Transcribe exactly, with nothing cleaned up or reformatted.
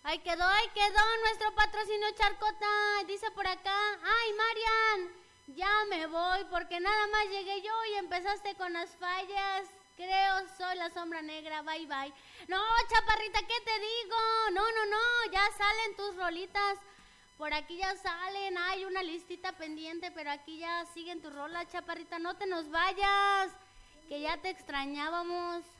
Ahí quedó, ahí quedó nuestro patrocinio Charcota. Dice por acá, ay Marian, ya me voy porque nada más llegué yo y empezaste con las fallas. Creo soy la sombra negra, bye bye. No, chaparrita, ¿qué te digo? No, no, no, ya salen tus rolitas. Por aquí ya salen, hay una listita pendiente, pero aquí ya siguen tus rolas, chaparrita. No te nos vayas, que ya te extrañábamos.